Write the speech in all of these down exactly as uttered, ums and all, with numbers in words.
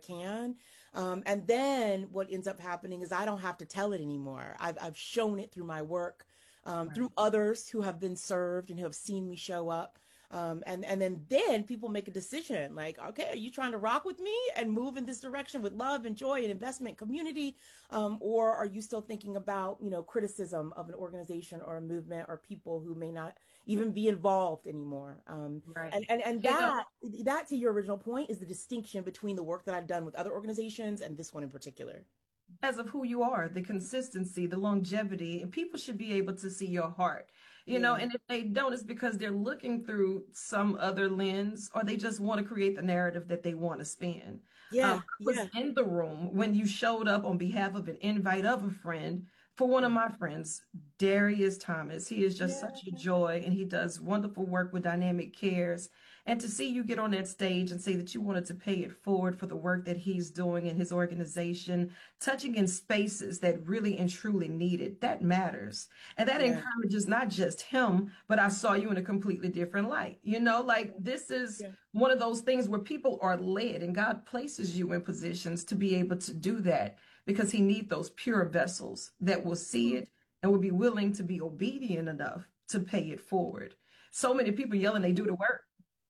can. Um, and then what ends up happening is I don't have to tell it anymore. I've, I've shown it through my work, um, Right. through others who have been served and who have seen me show up. Um, and, and then, then people make a decision like, okay, are you trying to rock with me and move in this direction with love and joy and investment community? Um, or are you still thinking about, you know, criticism of an organization or a movement or people who may not even be involved anymore? Um, Right. and, and, and You know, that, that to your original point is the distinction between the work that I've done with other organizations and this one in particular. as of who you are, the consistency, the longevity, and people should be able to see your heart. You know, Yeah. and if they don't, it's because they're looking through some other lens or they just want to create the narrative that they want to spin. Um, Yeah. I was Yeah. in the room when you showed up on behalf of an invite of a friend for one of Yeah. my friends, Darius Thomas. He is just Yeah. such a joy and he does wonderful work with Dynamic Cares. And to see you get on that stage and say that you wanted to pay it forward for the work that he's doing in his organization, touching in spaces that really and truly need it, that matters. And that Yeah. encourages not just him, but I saw you in a completely different light. You know, like this is Yeah. one of those things where people are led and God places you in positions to be able to do that because he needs those pure vessels that will see it and will be willing to be obedient enough to pay it forward. So many people yelling they do the work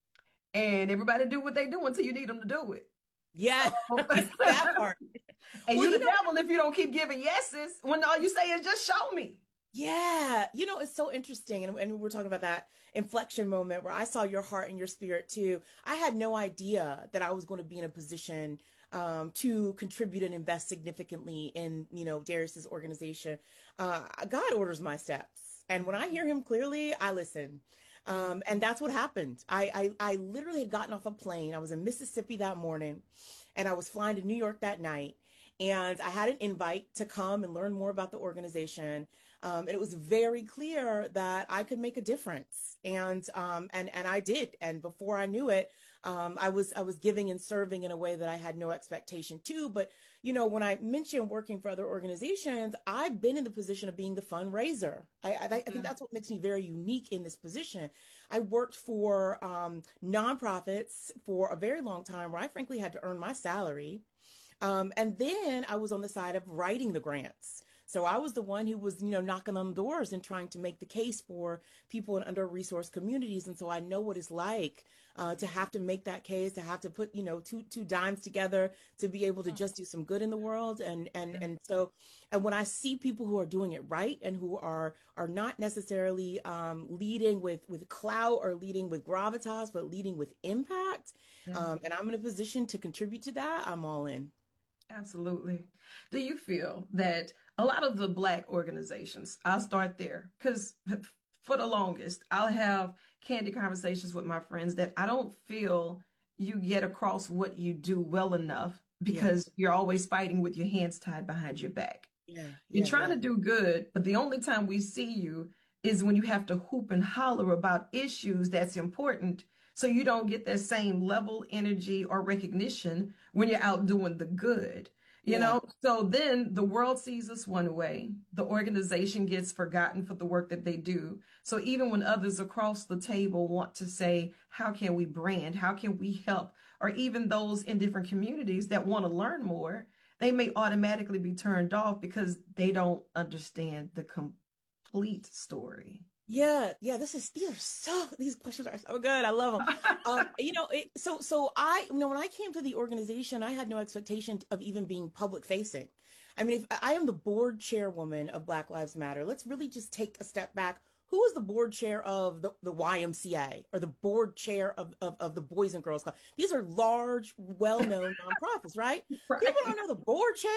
and everybody do what they do until you need them to do it. Yeah. So, That part. and Well, you you the know, devil if you don't keep giving yeses when all you say is just show me. yeah, you know, it's so interesting. And, and we're talking about that inflection moment where I saw your heart and your spirit too. I had no idea that I was going to be in a position um, to contribute and invest significantly in, you know, Darius's organization. Uh, God orders my steps. And when I hear him clearly, I listen. Um, and that's what happened. I, I, I literally had gotten off a plane. I was in Mississippi that morning and I was flying to New York that night. And I had an invite to come and learn more about the organization. Um, and it was very clear that I could make a difference, and um, and and I did. And before I knew it, um, I was I was giving and serving in a way that I had no expectation to. But you know, when I mentioned working for other organizations, I've been in the position of being the fundraiser. I, I, I think Mhm. that's what makes me very unique in this position. I worked for um, nonprofits for a very long time, where I frankly had to earn my salary. Um, and then I was on the side of writing the grants. So I was the one who was, you know, knocking on doors and trying to make the case for people in under-resourced communities. And so I know what it's like uh, to have to make that case, to have to put, you know, two two dimes together to be able to just do some good in the world. And and and so, and when I see people who are doing it right and who are are not necessarily um, leading with with clout or leading with gravitas, but leading with impact, Yeah, um, and I'm in a position to contribute to that, I'm all in. absolutely. Do you feel that a lot of the Black organizations, I'll start there, because for the longest, I'll have candid conversations with my friends that I don't feel you get across what you do well enough Yeah, because you're always fighting with your hands tied behind your back. yeah, You're yeah, trying yeah, to do good, but the only time we see you is when you have to hoop and holler about issues that's important. So you don't get that same level, energy, or recognition when you're out doing the good. You yeah, know, so then the world sees us one way. The organization gets forgotten for the work that they do. So even when others across the table want to say, how can we brand? How can we help? Or even those in different communities that want to learn more, they may automatically be turned off because they don't understand the complete story. yeah, yeah. This is these are so these questions are so good. I love them. Um, you know, it, so so I you know when I came to the organization, I had no expectation of even being public facing. I mean, if I am the board chairwoman of Black Lives Matter, let's really just take a step back. Who is the board chair of the, the Y M C A or the board chair of, of, of the Boys and Girls Club? These are large, well-known nonprofits, right? People don't Right. know the board chair.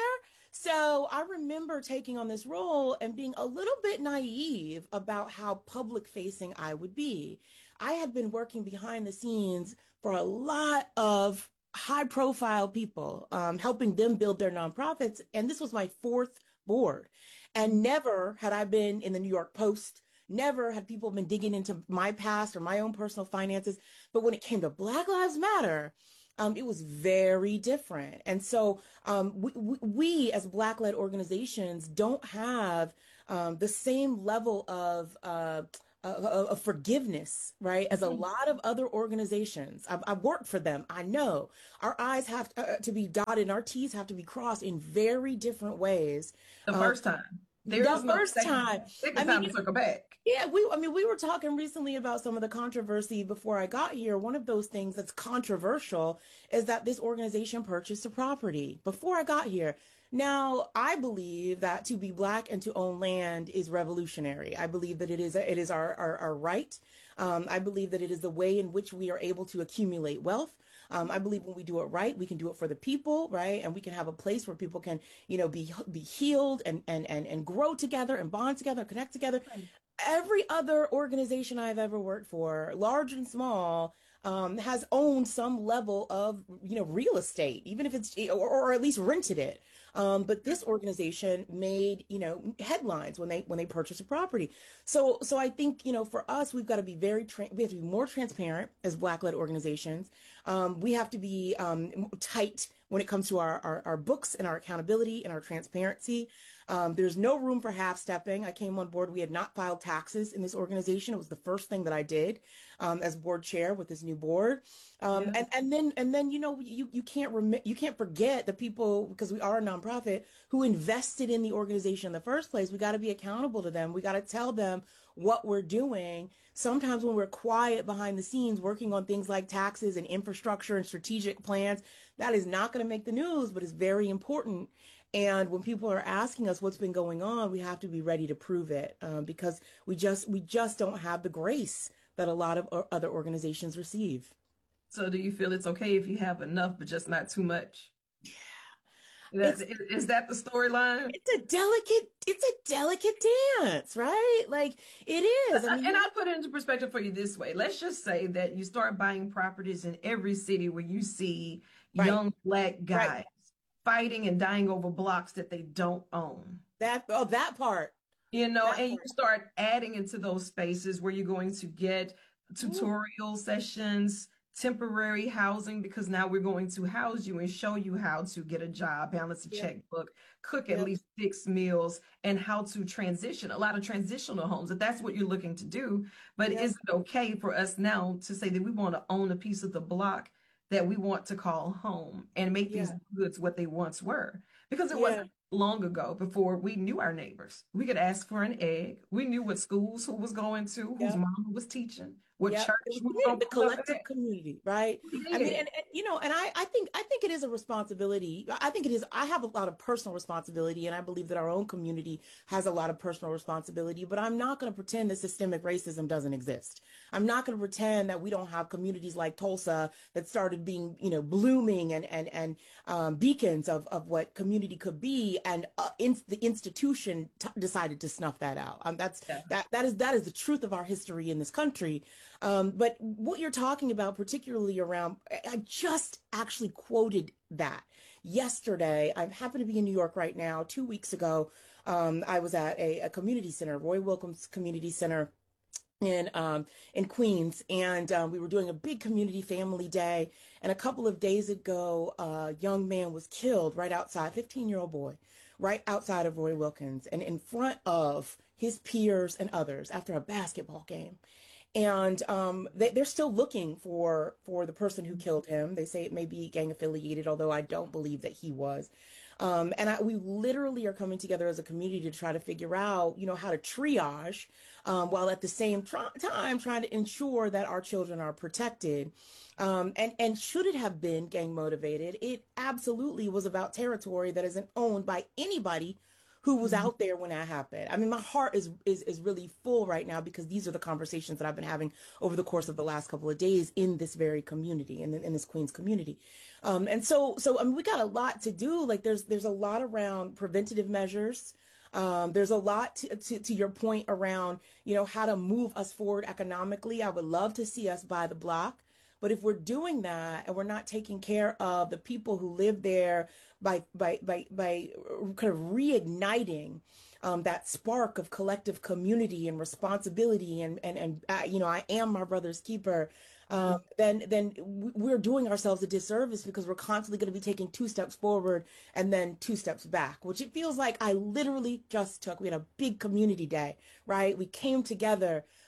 So I remember taking on this role and being a little bit naive about how public facing I would be. I had been working behind the scenes for a lot of high profile people, um, helping them build their nonprofits. And this was my fourth board. And never had I been in the New York Post. Never had people been digging into my past or my own personal finances. But when it came to Black Lives Matter, um, it was very different. And so um, we, we, we as Black-led organizations don't have um, the same level of uh, a, a, a forgiveness, right? As a Mhm. lot of other organizations, I've, I've worked for them. I know our I's have to, uh, to be dotted, and our T's have to be crossed in very different ways. The Um, first time. There the is no first second, time, I second mean, time to circle back. yeah, we, I mean, we were talking recently about some of the controversy before I got here. One of those things that's controversial is that this organization purchased a property before I got here. Now, I believe that to be Black and to own land is revolutionary. I believe that it is it is our, our, our right. Um, I believe that it is the way in which we are able to accumulate wealth. Um, I believe when we do it right, we can do it for the people, right? And we can have a place where people can, you know, be be healed and and and and grow together and bond together and connect together. Right. Every other organization I've ever worked for, large and small, um, has owned some level of, you know, real estate, even if it's, or, or at least rented it. Um, but this organization made, you know, headlines when they when they purchased a property. So, so I think, you know, for us, we've got to be very, tra- we have to be more transparent as Black-led organizations. Um, we have to be um, tight when it comes to our, our our books and our accountability and our transparency. Um, there's no room for half stepping. I came on board. We had not filed taxes in this organization. It was the first thing that I did um, as board chair with this new board. Um, Yeah. and and then and then you know you you can't rem- you can't forget the people, because we are a nonprofit, who invested in the organization in the first place. We got to be accountable to them. We got to tell them what we're doing. Sometimes when we're quiet behind the scenes working on things like taxes and infrastructure and strategic plans, that is not going to make the news, but it's very important. And when people are asking us what's been going on, we have to be ready to prove it, um, because we just we just don't have the grace that a lot of o- other organizations receive. So do you feel it's okay if you have enough, but just not too much? That, It's is that the storyline? it's a delicate it's a delicate dance, right? Like it is. I mean, And you I put it into perspective for you this way. Let's just say that you start buying properties in every city where you see right, young Black right. guys fighting and dying over blocks that they don't own. That oh that part, You know, that and you part. start adding into those spaces where you're going to get Ooh, tutorial sessions, temporary housing, because now we're going to house you and show you how to get a job, balance a yep, checkbook, cook at yep, least six meals, and how to transition a lot of transitional homes, if that's what you're looking to do. But yep, is it okay for us now to say that we want to own a piece of the block that we want to call home and make these yeah, goods what they once were? Because it yeah, wasn't long ago before we knew our neighbors. We could ask for an egg. We knew what schools who was going to, whose yep. mama was teaching, what Yep. It church was we were community, going the to pull up at. collective community, right? We I mean, did. and, and you know, and I, I think, I think it is a responsibility. I think it is. I have a lot of personal responsibility, and I believe that our own community has a lot of personal responsibility. But I'm not going to pretend that systemic racism doesn't exist. I'm not going to pretend that we don't have communities like Tulsa that started being, you know, blooming and and and um, beacons of of what community could be, and uh, in, the institution t- decided to snuff that out. Um, that's Yeah. that that is that is the truth of our history in this country. Um, but what you're talking about, particularly around, I just actually quoted that yesterday. I happen to be in New York right now. Two weeks ago, um, I was at a, a community center, Roy Wilkins Community Center in um, in Queens, and um, we were doing a big community family day. And a couple of days ago, a young man was killed right outside, fifteen year old boy, right outside of Roy Wilkins, and in front of his peers and others after a basketball game. And um, they, they're still looking for for the person who killed him. They say it may be gang affiliated, although I don't believe that he was. Um, and I, we literally are coming together as a community to try to figure out, you know, how to triage, um, while at the same tr- time trying to ensure that our children are protected. Um, and and should it have been gang motivated, it absolutely was about territory that isn't owned by anybody who was Mhm. out there when that happened. I mean, my heart is is is really full right now because these are the conversations that I've been having over the course of the last couple of days in this very community, in, in this Queens community. Um, and so so I mean, we got a lot to do. Like there's there's a lot around preventative measures. Um, there's a lot to, to, to your point around, you know, how to move us forward economically. I would love to see us buy the block. But if we're doing that and we're not taking care of the people who live there by by by by kind of reigniting um, that spark of collective community and responsibility, and and and uh, you know, I am my brother's keeper. Um, then then we're doing ourselves a disservice because we're constantly going to be taking two steps forward and then two steps back, which it feels like I literally just took. We had a big community day, right? We came together.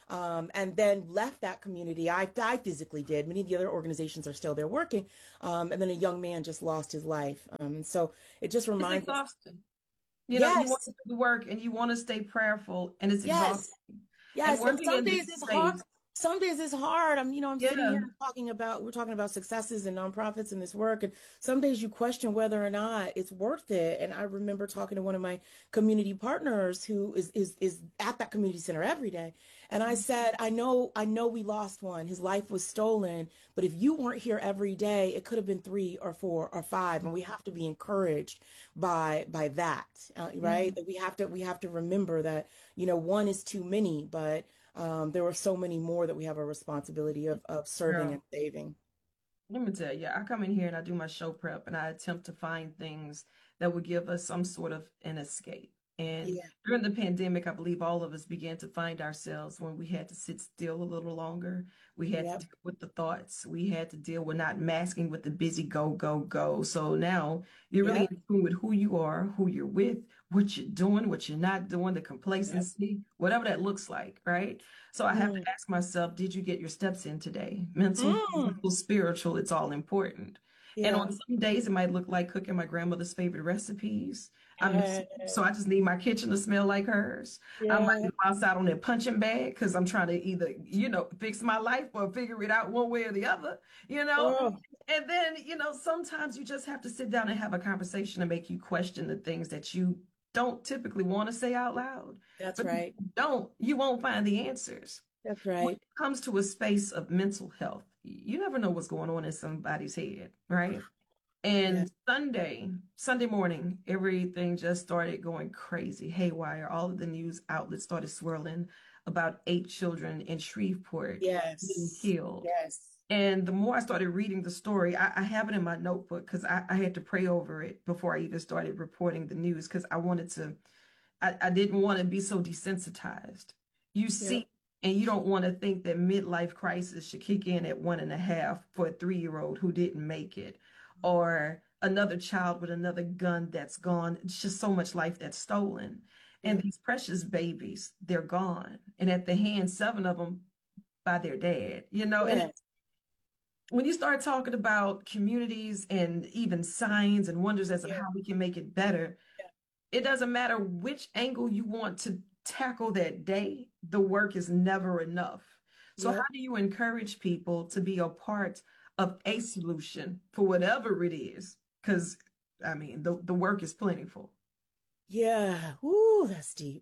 um, and then left that community. I, I physically did. Many of the other organizations are still there working. Um, and then a young man just lost his life. Um, and so it just It's reminds us, exhausting. You know, you want yes, to do the work and you want to stay prayerful, and it's exhausting. yes. And Yes, and working some in days this it's hard. space, Some days it's hard. I'm, you know, I'm sitting yeah, here talking about, we're talking about successes and nonprofits and this work. And some days you question whether or not it's worth it. And I remember talking to one of my community partners who is is is at that community center every day. And I said, I know, I know we lost one. His life was stolen. But if you weren't here every day, it could have been three or four or five. And we have to be encouraged by by that, uh, yeah, right? That we have to we have to remember that, you know, one is too many, but um, there were so many more that we have a responsibility of, of serving and girl. saving. Let me tell you, I come in here and I do my show prep and I attempt to find things that would give us some sort of an escape. And Yeah. during the pandemic, I believe all of us began to find ourselves when we had to sit still a little longer. We had to Yep. deal with the thoughts. We had to deal with not masking with the busy go, go, go. So now you're really Yep. in tune with who you are, who you're with, what you're doing, what you're not doing, the Yep. complacency, whatever that looks like, right? So I have to Mm. ask myself, did you get your steps in today? Mental, Mm. physical, spiritual, it's all important. And Yeah. on some days, it might look like cooking my grandmother's favorite recipes. I'm Yeah. missing, so I just need my kitchen to smell like hers. I might Yeah. go outside on that punching bag because I'm trying to either, you know, fix my life or figure it out one way or the other, you know? Oh, And then, you know, sometimes you just have to sit down and have a conversation to make you question the things that you don't typically want to say out loud. that's But if right. you don't, you won't find the answers. That's When right. it comes to a space of mental health, you never know what's going on in somebody's head, right? Yeah. And Sunday, Sunday morning, everything just started going crazy, haywire. All of the news outlets started swirling about eight children in Shreveport being Yes. killed. Yes. And the more I started reading the story, I, I have it in my notebook because I, I had to pray over it before I even started reporting the news because I wanted to, I, I didn't want to be so desensitized. You Yeah. see, and you don't want to think that midlife crisis should kick in at one and a half for a three-year-old who didn't make it, or another child with another gun that's gone. It's just so much life that's stolen. And Yeah. these precious babies, they're gone. And at the hands, seven of them by their dad, you know, and Yes. when you start talking about communities and even signs and wonders as of Yeah. how we can make it better, Yeah. it doesn't matter which angle you want to tackle that day, the work is never enough. So, how Yep. do you encourage people to be a part of a solution for whatever it is? Because, I mean, the, the work is plentiful. Yeah. Ooh, that's deep.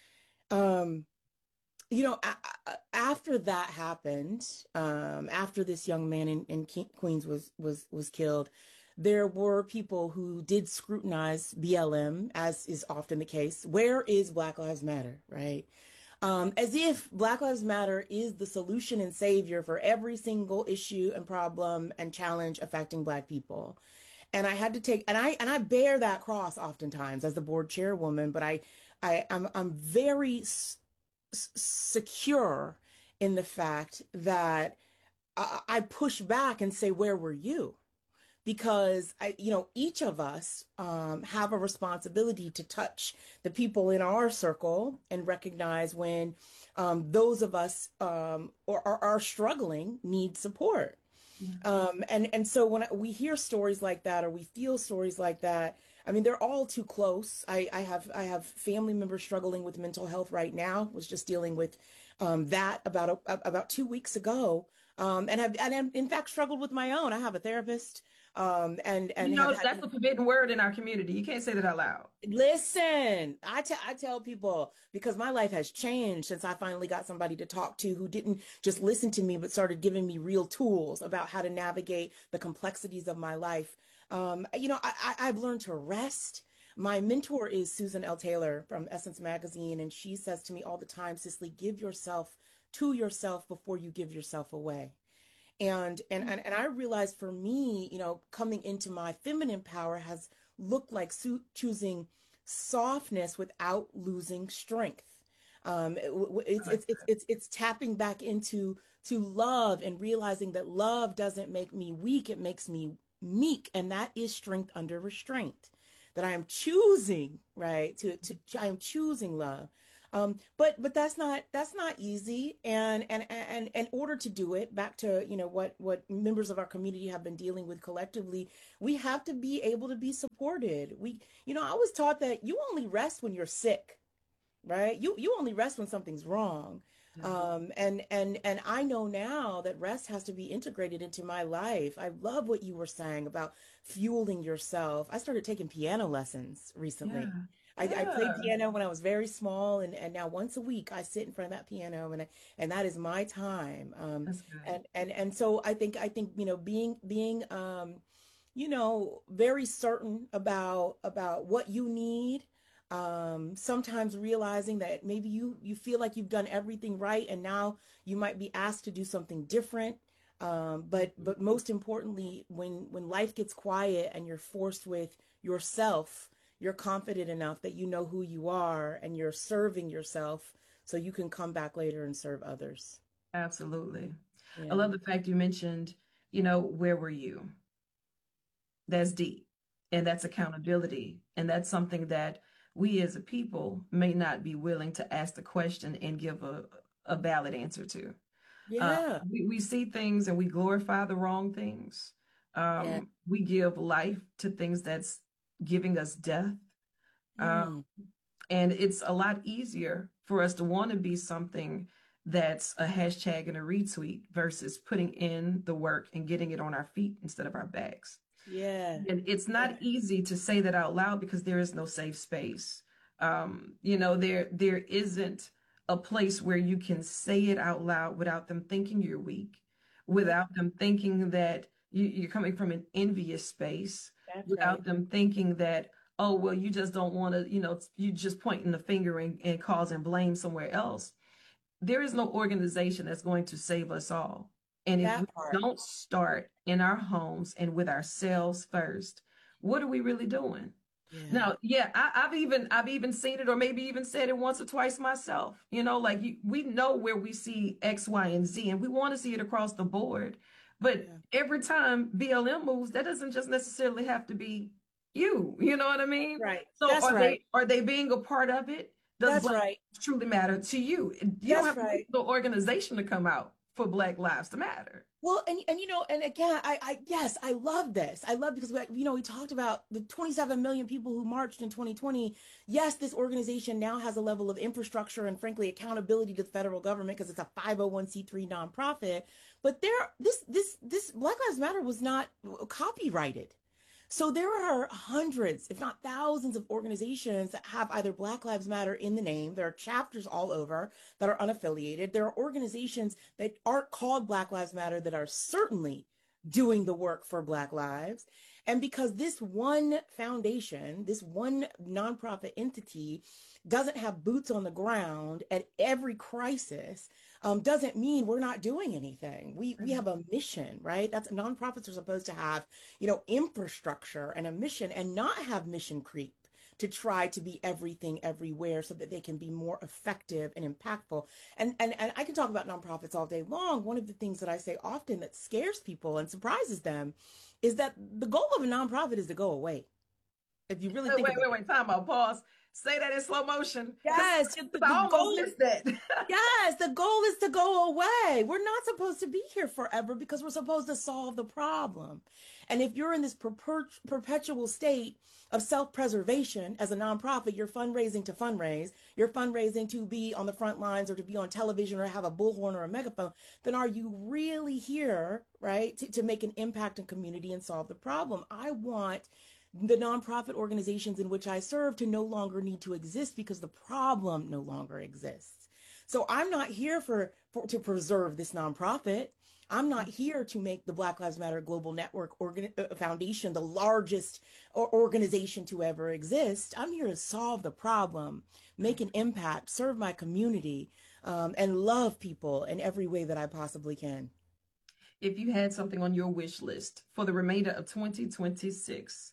Um, you know, a- a- after that happened, um, after this young man in, in Ke- Queens was was was killed, there were people who did scrutinize B L M, as is often the case. Where is Black Lives Matter, right? Um, as if Black Lives Matter is the solution and savior for every single issue and problem and challenge affecting Black people. And I had to take, and I and I bear that cross oftentimes as the board chairwoman, but I, I I'm I'm very secure in the fact that I, I push back and say, where were you? Because I, you know, each of us um, have a responsibility to touch the people in our circle and recognize when um, those of us um, or are, are struggling need support. Yeah. Um, and and so when we hear stories like that or we feel stories like that, I mean, they're all too close. I, I have I have family members struggling with mental health right now. Was just dealing with um, that about a, about two weeks ago, um, and have and in fact struggled with my own. I have a therapist, um, and You and have know, had that's a forbidden word in our community. You can't say that out loud. listen. I tell I tell people because my life has changed since I finally got somebody to talk to who didn't just listen to me, but started giving me real tools about how to navigate the complexities of my life. Um, you know, I, I, I've learned to rest. My mentor is Susan L. Taylor from Essence Magazine, and she says to me all the time, Cicely, give yourself to yourself before you give yourself away. And and and, and I realized for me, you know, coming into my feminine power has looked like su- choosing softness without losing strength. Um, it- I it's like it's it's it's it's tapping back into to love and realizing that love doesn't make me weak, it makes me meek, and that is strength under restraint. That I am choosing, right? To to I am choosing love. Um, but but that's not that's not easy. And and and in order to do it, back to, you know, what what members of our community have been dealing with collectively, we have to be able to be supported. We, you know, I was taught that you only rest when you're sick, right? You you only rest when something's wrong. Yeah. Um, and and and I know now that rest has to be integrated into my life. I love what you were saying about fueling yourself. I started taking piano lessons recently. Yeah. I, I played Yeah. piano when I was very small, and, and now once a week I sit in front of that piano, and I, and that is my time. Um, That's good. and and and so I think I think you know, being being um, you know, very certain about about what you need, um sometimes realizing that maybe you you feel like you've done everything right, and now you might be asked to do something different, um but Mhm. but most importantly, when when life gets quiet and you're forced with yourself, you're confident enough that you know who you are, and you're serving yourself so you can come back later and serve others. Absolutely. I Yeah. love the fact you mentioned, you know, where were you? That's deep. And that's accountability. And that's something that we as a people may not be willing to ask the question and give a, a valid answer to. Uh, Yeah. we, we see things and we glorify the wrong things. Yeah. Um, we give life to things that's giving us death. Um, Mm. and it's a lot easier for us to want to be something that's a hashtag and a retweet versus putting in the work and getting it on our feet instead of our backs. Yeah. And it's Yeah. not easy to say that out loud because there is no safe space. Um, you know, there there isn't a place where you can say it out loud without them thinking you're weak, Yep. without them thinking that you, you're coming from an envious space, That's right. without them thinking that, oh, well, you just don't want to, you know, you just pointing the finger and, and causing blame somewhere else. There is no organization that's going to save us all. And if we That part. don't start in our homes and with ourselves first, what are we really doing? Yeah. Now, yeah, I, I've even I've even seen it, or maybe even said it once or twice myself. You know, like you, we know where we see X, Y, and Z, and we want to see it across the board. But Yeah. every time B L M moves, that doesn't just necessarily have to be you. You know what I mean? Right. So That's are right. they are they being a part of it? Does That's Black right. Lives truly matter to you? You don't That's have to wait right. for the organization to come out for Black Lives to matter. Well, and and you know, and again, I I yes, I love this. I love, because we, you know, we talked about the twenty-seven million people who marched in twenty twenty. Yes, this organization now has a level of infrastructure and frankly accountability to the federal government because it's a five oh one c three nonprofit. But there, this this this Black Lives Matter was not copyrighted. So there are hundreds, if not thousands, of organizations that have either Black Lives Matter in the name. There are chapters all over that are unaffiliated. There are organizations that aren't called Black Lives Matter that are certainly doing the work for Black lives. And because this one foundation, this one nonprofit entity doesn't have boots on the ground at every crisis, um, doesn't mean we're not doing anything. We we have a mission, right? That's, nonprofits are supposed to have, you know, infrastructure and a mission, and not have mission creep to try to be everything everywhere so that they can be more effective and impactful. And, and and I can talk about nonprofits all day long. One of the things that I say often that scares people and surprises them is that the goal of a nonprofit is to go away. If you really Wait, think wait, about wait, it. wait. Time out. Pause. Say that in slow motion, because Yes, the, I the almost goal. missed that. Yes, the goal is to go away. We're not supposed to be here forever because we're supposed to solve the problem. And if you're in this perper- perpetual state of self-preservation as a nonprofit, you're fundraising to fundraise, you're fundraising to be on the front lines or to be on television or have a bullhorn or a megaphone, then are you really here, right, to, to make an impact in community and solve the problem? I want the nonprofit organizations in which I serve to no longer need to exist because the problem no longer exists. So I'm not here for, for to preserve this nonprofit. I'm not here to make the Black Lives Matter Global Network organ, uh, Foundation the largest organization to ever exist. I'm here to solve the problem, make an impact, serve my community, um, and love people in every way that I possibly can. If you had something on your wish list for the remainder of twenty twenty-six,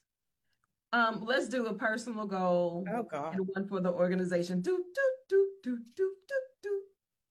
um, let's do a personal goal Oh God. and one for the organization. Do, do, do, do, do, do, do.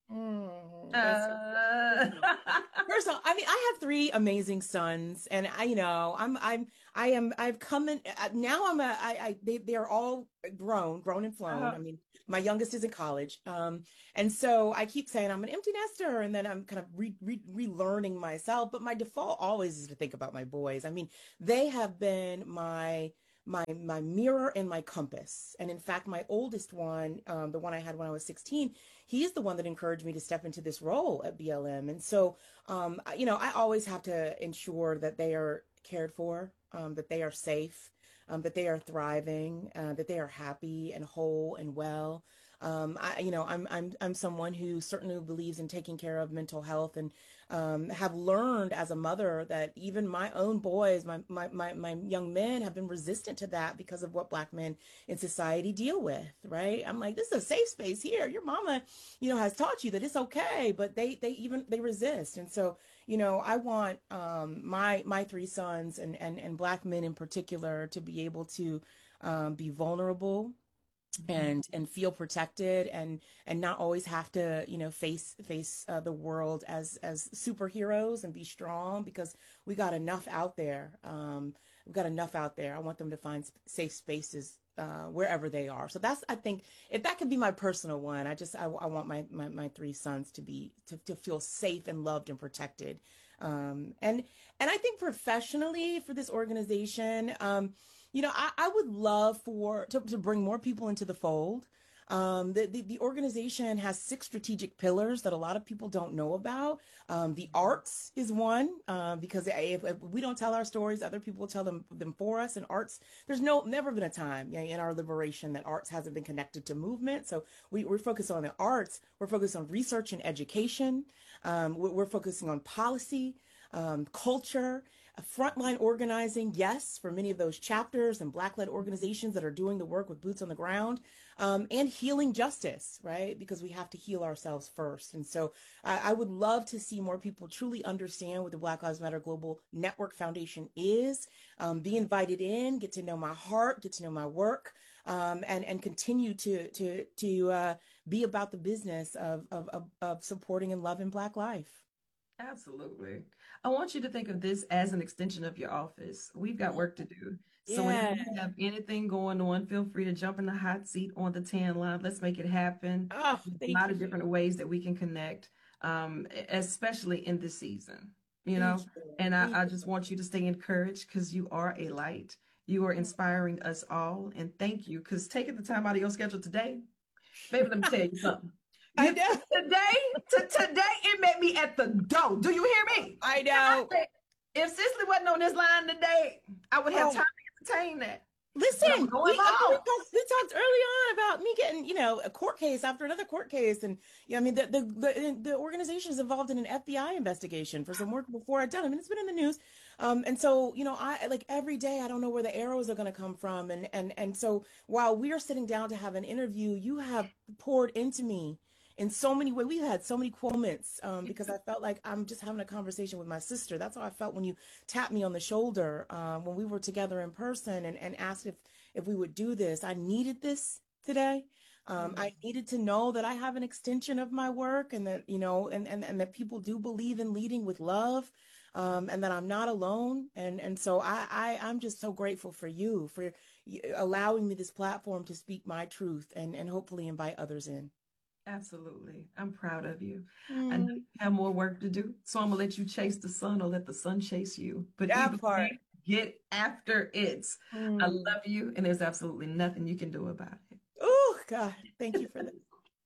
Mm, that's Uh, First of all, I mean, I have three amazing sons, and I, you know, I'm, I'm, I am, I've come in uh, now. I'm a, I, I, they, they are all grown, grown and flown. uh, I mean, my youngest is in college, um, and so I keep saying I'm an empty nester, and then I'm kind of re, re, relearning myself. But my default always is to think about my boys. I mean, they have been my my my mirror and my compass. And in fact, my oldest one, um, the one I had when I was sixteen, he's the one that encouraged me to step into this role at B L M. And so um, you know, I always have to ensure that they are cared for, um, that they are safe, um, that they are thriving, uh, that they are happy and whole and well. Um, I, you know, I'm I'm I'm someone who certainly believes in taking care of mental health, and um, have learned as a mother that even my own boys, my, my my my young men, have been resistant to that because of what Black men in society deal with. Right? I'm like, this is a safe space here. Your mama, you know, has taught you that it's okay, but they they even they resist. And so, you know, I want um, my my three sons, and and and Black men in particular, to be able to um, be vulnerable mhm. and and feel protected, and and not always have to, you know, face face uh, the world as as superheroes, and be strong, because we got enough out there. Um we've got enough out there. I want them to find sp- safe spaces uh wherever they are. So that's, I think, if that could be my personal one, I just I, I want my, my my three sons to be to, to feel safe and loved and protected. um and and I think professionally for this organization, um you know, I, I would love for to, to bring more people into the fold. Um, the, the, the organization has six strategic pillars that a lot of people don't know about. Um, the arts is one, uh, because if, if we don't tell our stories, other people will tell them them for us. And arts, there's no never been a time, yeah, in our liberation that arts hasn't been connected to movement. So we, we're focused on the arts. We're focused on research and education. Um, we're, we're focusing on policy, um, culture, uh, frontline organizing, yes, for many of those chapters and Black-led organizations that are doing the work with boots on the ground, um, and healing justice, right? Because we have to heal ourselves first. And so I, I would love to see more people truly understand what the Black Lives Matter Global Network Foundation is, um, be invited in, get to know my heart, get to know my work, um, and and continue to to to uh, be about the business of, of of of supporting and loving Black life. Absolutely. I want you to think of this as an extension of your office. We've got work to do. So whenever Yeah. you have anything going on, feel free to jump in the hot seat on the tan line. Let's make it happen. Oh, There's a thank lot you. of different ways that we can connect, um, e- especially in this season, you Thank know. you. And I, Thank I just want you to stay encouraged because you are a light. You are you. inspiring us all. And thank you because taking the time out of your schedule today, baby, let me tell you something. I You know. today, to today, it met me at the door. Do you hear me? I And I know. said, if Cicely wasn't on this line today, I would have Oh, time to entertain that. But I'm listen, going we I mean we home. talked we talked early on about me getting, you know, a court case after another court case, and yeah, I mean the the the, the organization is involved in an F B I investigation for some work before I'd done. I mean, it's been in the news, um, and so, you know, I like every day I don't know where the arrows are going to come from, and and and so while we are sitting down to have an interview, you have poured into me in so many ways. We've had so many moments, um, because I felt like I'm just having a conversation with my sister. That's how I felt when you tapped me on the shoulder, um, when we were together in person, and, and asked if if we would do this. I needed this today. Um, I Mm, needed to know that I have an extension of my work, and that, you know, and, and, and that people do believe in leading with love, um, and that I'm not alone. And, and so I, I, I'm just so grateful for you, for y- allowing me this platform to speak my truth, and, and hopefully invite others in. absolutely. I'm proud of you. I know Mm, you have more work to do, so I'm gonna let you chase the sun or let the sun chase you. But either that part. way, get after it. I Mm. love you, and there's absolutely nothing you can do about it. Oh, God, thank you for that.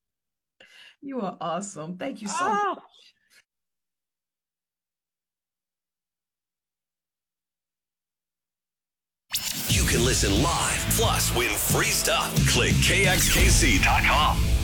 You are awesome. Thank you so much. Oh, You can listen live, plus win free stuff. Click K X K C dot com.